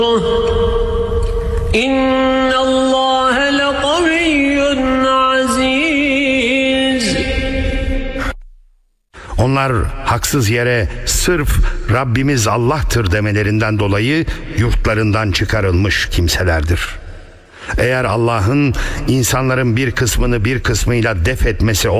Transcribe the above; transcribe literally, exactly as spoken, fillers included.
İnna Allah lekaviyyun aziz. Onlar haksız yere sırf Rabbimiz Allah'tır demelerinden dolayı yurtlarından çıkarılmış kimselerdir. Eğer Allah'ın insanların bir kısmını bir kısmıyla def etmesi